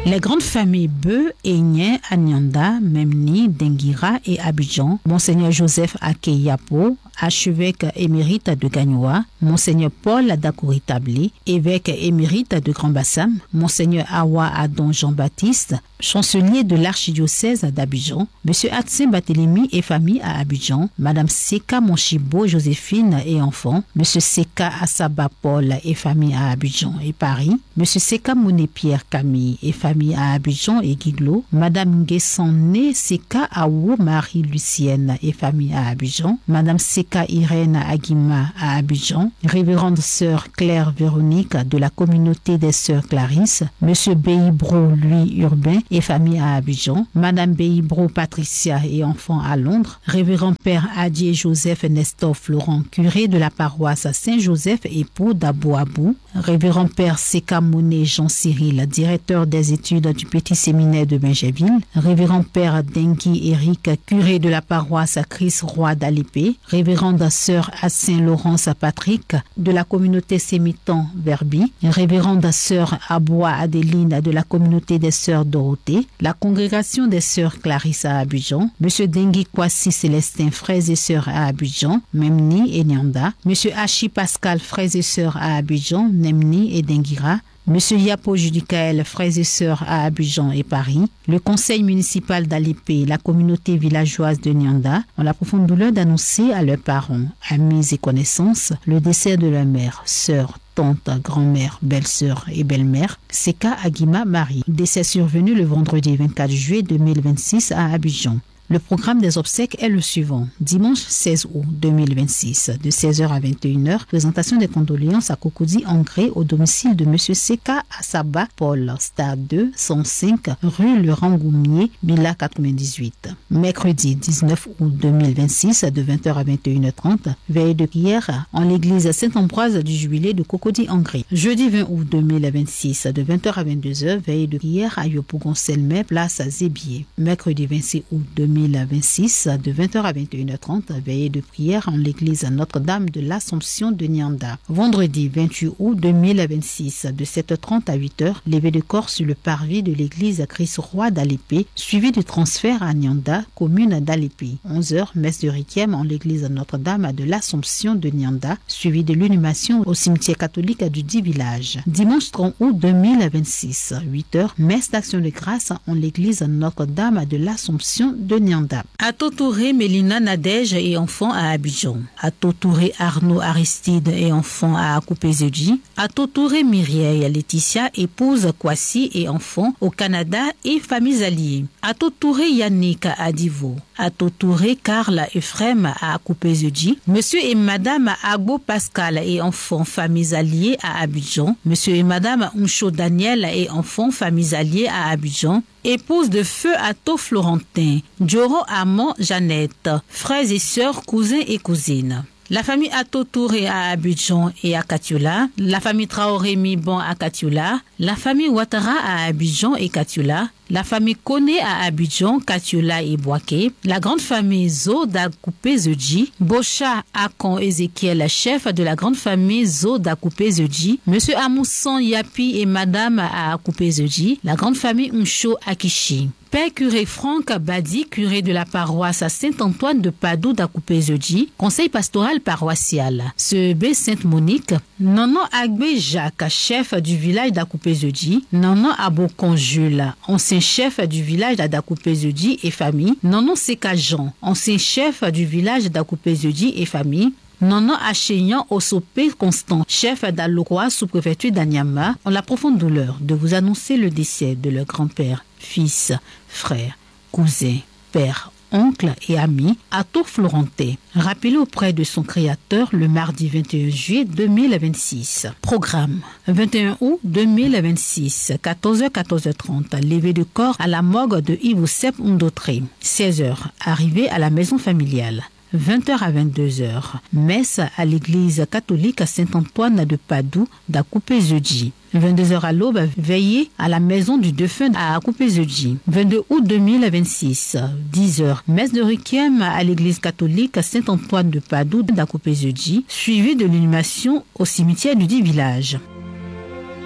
Les grandes familles Beu, Aignan, Anyanda, Memni, Denguira et Abidjan, Monseigneur Joseph Akeyapo, archevêque émérite de Gagnoa, Monseigneur Paul Dakouri-Tablé, évêque émérite de Grand-Bassam, Monseigneur Awa Adon Jean-Baptiste, chancelier de l'archidiocèse d'Abidjan, Monsieur Atsin Barthélemy et famille à Abidjan, Madame Seka Monchibo Joséphine et enfants, Monsieur Seka Assaba Paul et famille à Abidjan et Paris, Monsieur Seka Mouné Pierre Camille et famille à Abidjan et Guiglo, Madame Nguesson-Né Seka Awo Marie-Lucienne et famille à Abidjan, Madame Seka Irène Aguima à Abidjan, Révérende Sœur Claire Véronique de la communauté des Sœurs Clarisse, Monsieur Beibro Louis Urbain et famille à Abidjan, Madame Beibro Patricia et enfants à Londres, Révérend Père Adier Joseph Nestor Florent, curé de la paroisse Saint-Joseph époux d'Abou-Abou, Révérend Père Seka Mouné Jean Cyril, directeur des études du Petit Séminaire de Benjaville, Révérend Père Denki Eric, curé de la paroisse Christ Roi d'Alépé, Révérende Sœur à Saint-Laurence Patrick de la communauté Sémitan Verbi, Révérende Sœur Aboua Adéline de la communauté des Sœurs Dorothée, la congrégation des Sœurs Clarisse à Abidjan, Monsieur Dengi Kwasi Célestin, frères et sœurs à Abidjan, Memni et Nyanda, Monsieur Hachi Pascal, frères et sœurs à Abidjan, Nemni et Denguira, Monsieur Yapo Judicaël, frères et sœurs à Abidjan et Paris, le conseil municipal d'Alépé, la communauté villageoise de Nyanda, ont la profonde douleur d'annoncer à leurs parents, amis et connaissances le décès de leur mère, sœur, tante, grand-mère, belle-sœur et belle-mère, Seka Aguima Marie. Décès survenu le vendredi 24 juillet 2026 à Abidjan. Le programme des obsèques est le suivant. Dimanche 16 août 2026, de 16h à 21h, présentation des condoléances à Cocody Angré au domicile de M. Seka Assaba Paul, stade 2, 105, rue Le Rangoumier, Bila 98. Mercredi 19 août 2026, de 20h à 21h30, veille de prière en l'église Saint-Ambroise du Jubilé de Cocody Angré. Jeudi 20 août 2026, de 20h à 22h, veille de prière à Yopougon-Selmay, place Zébier. Mercredi 26 août 2026, de 20h à 21h30, veillée de prière en l'église Notre-Dame de l'Assomption de Nyanda. Vendredi 28 août 2026, de 7h30 à 8h, levée de corps sur le parvis de l'église Christ Roi d'Alépé, suivi du transfert à Nyanda, commune d'Alépé. 11h, messe de requiem en l'église Notre-Dame de l'Assomption de Nyanda, suivi de l'inhumation au cimetière catholique du dit village. Dimanche 30 août 2026, 8h, messe d'action de grâce en l'église Notre-Dame de l'Assomption de Nyanda. Ato Touré, Mélina Nadège et enfants à Abidjan. Ato Touré, Arnaud Aristide et enfants à Akupé-Zedji. Ato Touré, Myriel Laetitia, épouse Kwasi et enfants au Canada et familles alliées. Ato Touré, Yannick à Divo. Ato Touré, Karl Ephraim à Akupé-Zedji. Monsieur et Madame Agbo Pascal et enfants familles alliées à Abidjan. Monsieur et Madame Uncho Daniel et enfants familles alliées à Abidjan. Épouse de feu Ato Florentin, Dioro Amon Jeannette, frères et sœurs, cousins et cousines. La famille Ato Touré à Abidjan et à Katiula, la famille Traoré Mibon à Katiula, la famille Ouattara à Abidjan et Katiula, la famille Koné à Abidjan, Katiula et Boaké, la grande famille Zo d'Akupé-Zedji, Bocha Akon Ezekiel, chef de la grande famille Zo d'Akupé-Zedji, Monsieur Amousson Yapi et Madame à Akupé-Zedji, la grande famille Uncho Akishi. Père curé Franck Badi, curé de la paroisse à Saint-Antoine de Padoue d'Akupé-Zedji, conseil pastoral paroissial. Sebé Sainte-Monique, Nanon Agbe Jacques, chef du village d'Akupé-Zedji, Nanon Abokon Jules, ancien chef du village d'Akupé-Zedji et famille, Nanon Seka Jean, ancien chef du village d'Akupé-Zedji et famille, Nanon Achéyan Osopé Constant, chef d'Alokwa sous-préfecture d'Anyama, ont la profonde douleur de vous annoncer le décès de leur grand-père, fils, frère, cousin, père, oncle et ami, Ato Florentin, rappelé auprès de son créateur le mardi 21 juillet 2026. Programme 21 août 2026, 14h, 14h30, levée de corps à la morgue de Iboussep Ndotré. 16h, arrivée à la maison familiale. 20h à 22h, messe à l'église catholique Saint-Antoine de Padoue d'Akupé-Zedji. 22h à l'aube, veillée à la maison du défunt à Akupé-Zedji. 22 août 2026, 10h, messe de requiem à l'église catholique Saint-Antoine de Padoue d'Akupé-Zedji, suivie de l'inhumation au cimetière du dit village.